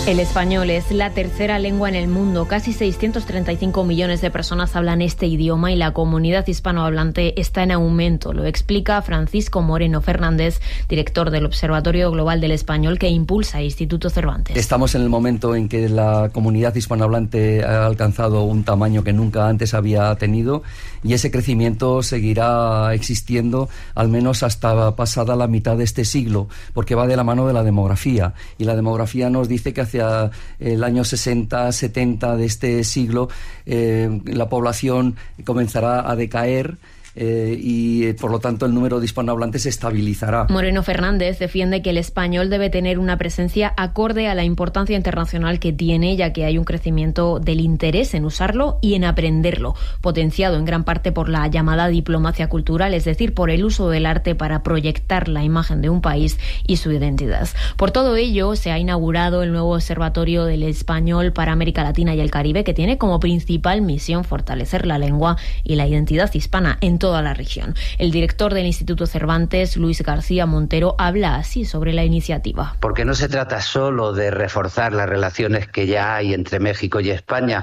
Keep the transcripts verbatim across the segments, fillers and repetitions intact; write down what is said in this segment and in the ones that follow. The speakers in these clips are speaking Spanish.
El español es la tercera lengua en el mundo. Casi seiscientos treinta y cinco millones de personas hablan este idioma y la comunidad hispanohablante está en aumento. Lo explica Francisco Moreno Fernández, director del Observatorio Global del Español que impulsa Instituto Cervantes. Estamos en el momento en que la comunidad hispanohablante ha alcanzado un tamaño que nunca antes había tenido y ese crecimiento seguirá existiendo al menos hasta pasada la mitad de este siglo, porque va de la mano de la demografía. Y la demografía nos dice que hacia el año sesenta, setenta de este siglo eh, la población comenzará a decaer. Eh, y por lo tanto el número de hispanohablantes se estabilizará. Moreno Fernández defiende que el español debe tener una presencia acorde a la importancia internacional que tiene, ya que hay un crecimiento del interés en usarlo y en aprenderlo, potenciado en gran parte por la llamada diplomacia cultural, es decir, por el uso del arte para proyectar la imagen de un país y su identidad. Por todo ello, se ha inaugurado el nuevo Observatorio del Español para América Latina y el Caribe, que tiene como principal misión fortalecer la lengua y la identidad hispana en todo toda la región. El director del Instituto Cervantes, Luis García Montero, habla así sobre la iniciativa. Porque no se trata solo de reforzar las relaciones que ya hay entre México y España,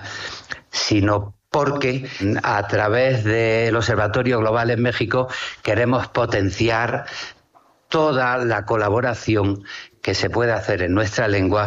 sino porque a través del Observatorio Global en México queremos potenciar toda la colaboración que se puede hacer en nuestra lengua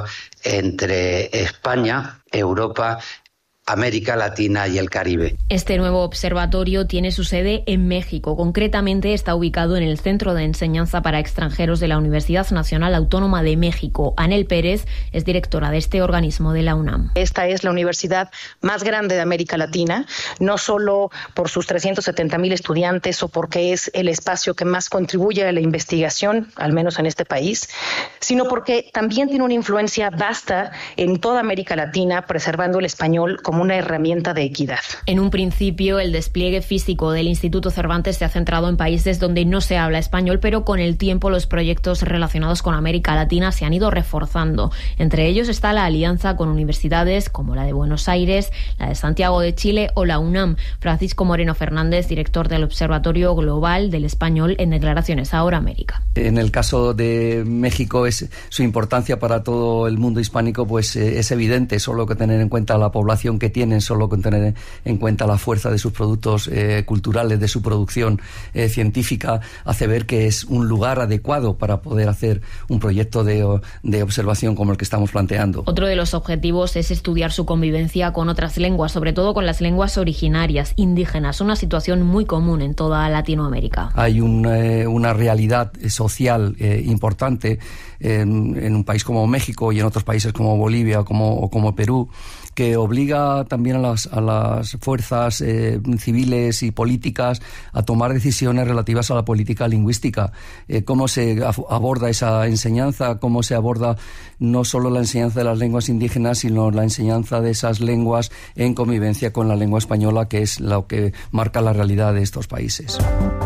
entre España, Europa, América Latina y el Caribe. Este nuevo observatorio tiene su sede en México. Concretamente está ubicado en el Centro de Enseñanza para Extranjeros de la Universidad Nacional Autónoma de México. Anel Pérez es directora de este organismo de la UNAM. Esta es la universidad más grande de América Latina, no solo por sus trescientos setenta mil estudiantes o porque es el espacio que más contribuye a la investigación, al menos en este país, sino porque también tiene una influencia vasta en toda América Latina, preservando el español como una herramienta de equidad. En un principio, el despliegue físico del Instituto Cervantes se ha centrado en países donde no se habla español, pero con el tiempo los proyectos relacionados con América Latina se han ido reforzando. Entre ellos está la alianza con universidades como la de Buenos Aires, la de Santiago de Chile o la UNAM. Francisco Moreno Fernández, director del Observatorio Global del Español, en declaraciones a Ahora América. En el caso de México, es su importancia para todo el mundo hispánico pues eh, es evidente. Solo que tener en cuenta la población que tienen, solo con tener en cuenta la fuerza de sus productos eh, culturales, de su producción eh, científica, hace ver que es un lugar adecuado para poder hacer un proyecto de, de observación como el que estamos planteando. Otro de los objetivos es estudiar su convivencia con otras lenguas, sobre todo con las lenguas originarias, indígenas, una situación muy común en toda Latinoamérica. Hay un, eh, una realidad social eh, importante en, en un país como México y en otros países como Bolivia como, o como Perú, que obliga también a las, a las fuerzas eh, civiles y políticas a tomar decisiones relativas a la política lingüística. Eh, cómo se aborda esa enseñanza, cómo se aborda no solo la enseñanza de las lenguas indígenas, sino la enseñanza de esas lenguas en convivencia con la lengua española, que es lo que marca la realidad de estos países.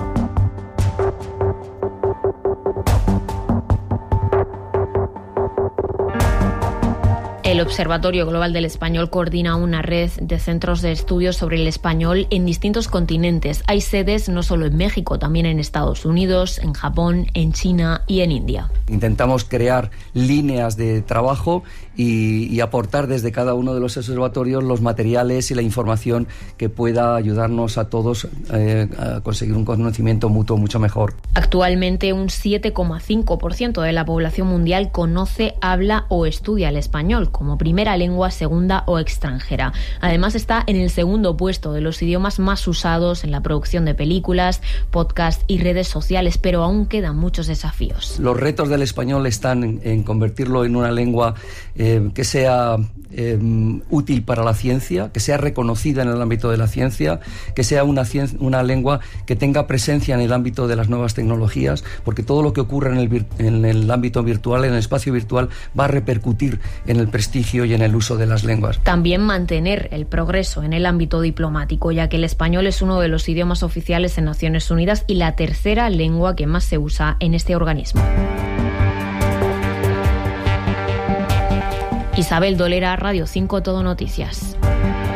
El Observatorio Global del Español coordina una red de centros de estudios sobre el español en distintos continentes. Hay sedes no solo en México, también en Estados Unidos, en Japón, en China y en India. Intentamos crear líneas de trabajo y, y aportar desde cada uno de los observatorios los materiales y la información que pueda ayudarnos a todos eh, a conseguir un conocimiento mutuo mucho mejor. Actualmente un siete coma cinco por ciento de la población mundial conoce, habla o estudia el español como primera lengua, segunda o extranjera. Además está en el segundo puesto de los idiomas más usados en la producción de películas, podcasts y redes sociales, pero aún quedan muchos desafíos. Los retos del español están en, en convertirlo en una lengua eh, que sea eh, útil para la ciencia, que sea reconocida en el ámbito de la ciencia, que sea una, cien, una lengua que tenga presencia en el ámbito de las nuevas tecnologías, porque todo lo que ocurre en el, en el ámbito virtual, en el espacio virtual, va a repercutir en el prestigio y en el uso de las lenguas. También mantener el progreso en el ámbito diplomático, ya que el español es uno de los idiomas oficiales en Naciones Unidas y la tercera lengua que más se usa en este organismo. Isabel Dolera, Radio cinco Todo Noticias.